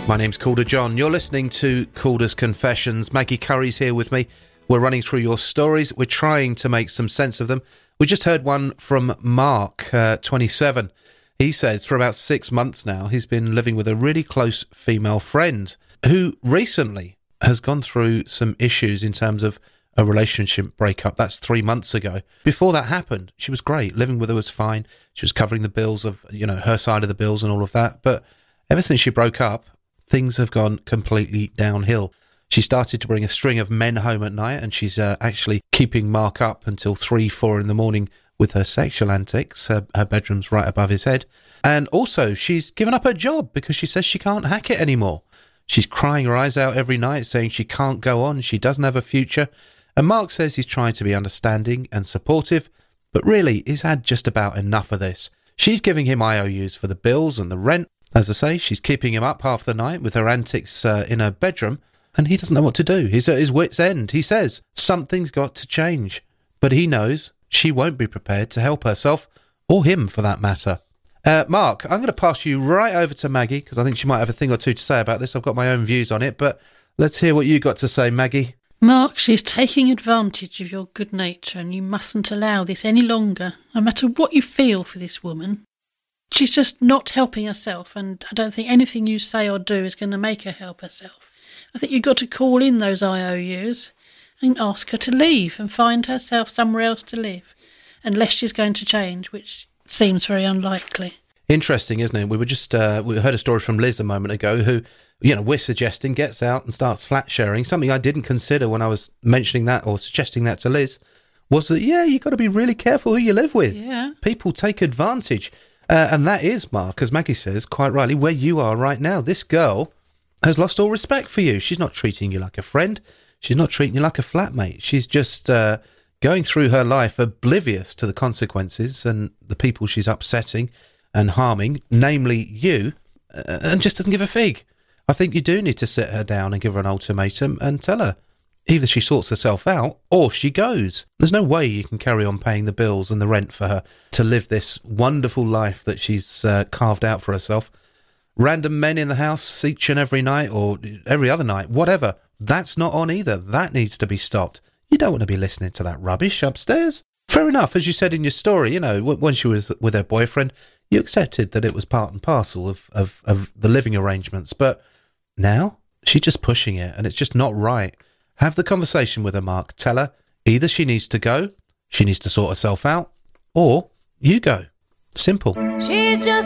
My name's Calder John. You're listening to Calder's Confessions. Maggie Curry's here with me. We're running through your stories. We're trying to make some sense of them. We just heard one from Mark, 27. He says for about 6 months now, he's been living with a really close female friend who recently has gone through some issues in terms of a relationship breakup. That's 3 months ago. Before that happened, she was great. Living with her was fine. She was covering the bills of, her side of the bills and all of that. But ever since she broke up, things have gone completely downhill. She started to bring a string of men home at night, and she's actually keeping Mark up until 3, 4 in the morning with her sexual antics. Her bedroom's right above his head. And also, she's given up her job because she says she can't hack it anymore. She's crying her eyes out every night, saying she can't go on, she doesn't have a future. And Mark says he's trying to be understanding and supportive, but really he's had just about enough of this. She's giving him IOUs for the bills and the rent. As I say, she's keeping him up half the night with her antics in her bedroom, and he doesn't know what to do. He's at his wit's end. He says something's got to change, but he knows she won't be prepared to help herself, or him for that matter. Mark, I'm going to pass you right over to Maggie, because I think she might have a thing or two to say about this. I've got my own views on it, but let's hear what you got to say, Maggie. Mark, she's taking advantage of your good nature, and you mustn't allow this any longer, no matter what you feel for this woman. She's just not helping herself, and I don't think anything you say or do is going to make her help herself. I think you've got to call in those IOUs and ask her to leave and find herself somewhere else to live, unless she's going to change, which seems very unlikely. Interesting, isn't it? We heard a story from Liz a moment ago who, we're suggesting gets out and starts flat sharing. Something I didn't consider when I was mentioning that or suggesting that to Liz was that, you've got to be really careful who you live with. Yeah. People take advantage. And that is, Mark, as Maggie says, quite rightly, where you are right now. This girl has lost all respect for you. She's not treating you like a friend. She's not treating you like a flatmate. She's just going through her life oblivious to the consequences and the people she's upsetting and harming, namely you, and just doesn't give a fig. I think you do need to sit her down and give her an ultimatum and tell her either she sorts herself out or she goes. There's no way you can carry on paying the bills and the rent for her to live this wonderful life that she's carved out for herself. Random men in the house each and every night or every other night, whatever. That's not on either. That needs to be stopped. You don't want to be listening to that rubbish upstairs. Fair enough, as you said in your story, when she was with her boyfriend, you accepted that it was part and parcel of the living arrangements. But now she's just pushing it, and it's just not right. Have the conversation with her, Mark. Tell her either she needs to go, she needs to sort herself out, or you go. Simple. She's just